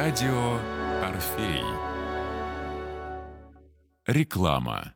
Радио Орфей. Реклама.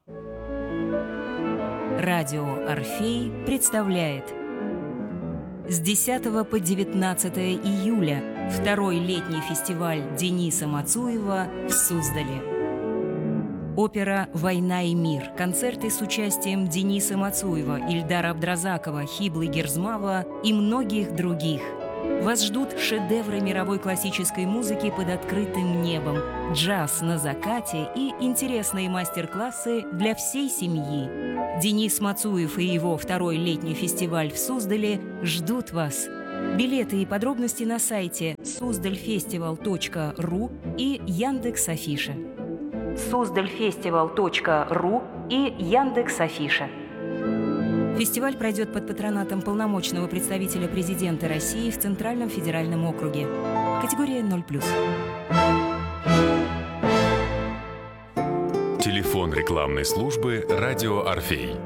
Радио Орфей представляет с 10 по 19 июля второй летний фестиваль Дениса Мацуева в Суздале. Опера «Война и мир», концерты с участием Дениса Мацуева, Ильдара Абдразакова, Хиблы Герзмава и многих других. Вас ждут шедевры мировой классической музыки под открытым небом, джаз на закате и интересные мастер-классы для всей семьи. Денис Мацуев и его второй летний фестиваль в Суздале ждут вас. Билеты и подробности на сайте suzdalfestival.ru и Яндекс.Афиша. suzdalfestival.ru и Яндекс.Афиша. Фестиваль пройдет под патронатом полномочного представителя президента России в Центральном федеральном округе. Категория 0+. Телефон рекламной службы «Радио Орфей».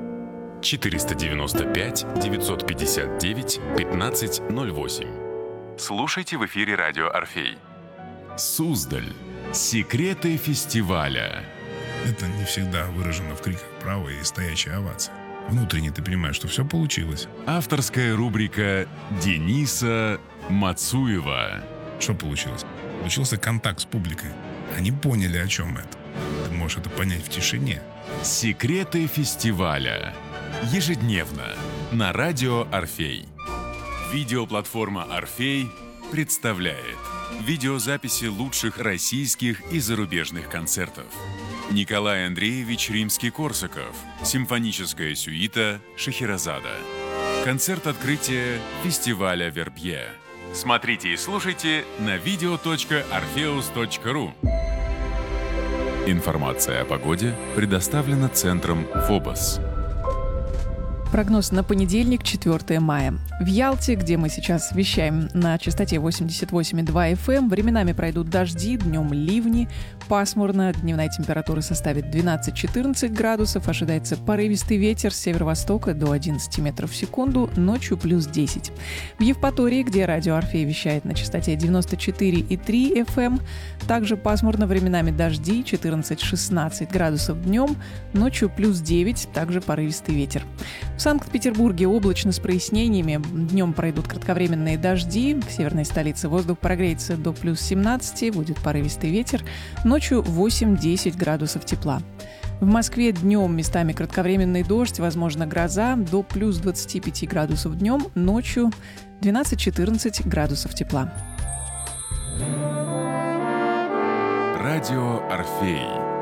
495-959-1508. Слушайте в эфире «Радио Орфей». Суздаль. Секреты фестиваля. Это не всегда выражено в криках «Браво!» и стоячей овации. Внутренне ты понимаешь, что все получилось. Авторская рубрика Дениса Мацуева. Что получилось? Получился контакт с публикой. Они поняли, о чем это. Ты можешь это понять в тишине. Секреты фестиваля. Ежедневно на радио Орфей. Видеоплатформа Орфей представляет видеозаписи лучших российских и зарубежных концертов. Николай Андреевич Римский-Корсаков. Симфоническая сюита Шахерезада. Концерт открытия фестиваля Вербье. Смотрите и слушайте на video.orpheus.ru. Информация о погоде предоставлена Центром ФОБОС. Прогноз на понедельник, 4 мая. В Ялте, где мы сейчас вещаем на частоте 88,2 FM, временами пройдут дожди, днем ливни, пасмурно, дневная температура составит 12-14 градусов, ожидается порывистый ветер с северо-востока до 11 метров в секунду, ночью плюс 10. В Евпатории, где радио Орфей вещает на частоте 94,3 FM, также пасмурно, временами дожди, 14-16 градусов днем, ночью плюс 9, также порывистый ветер. В Санкт-Петербурге облачно с прояснениями. Днем пройдут кратковременные дожди. В северной столице воздух прогреется до плюс 17, будет порывистый ветер. Ночью 8-10 градусов тепла. В Москве днем местами кратковременный дождь, возможно гроза, до плюс 25 градусов днем. Ночью 12-14 градусов тепла. Радио Орфей.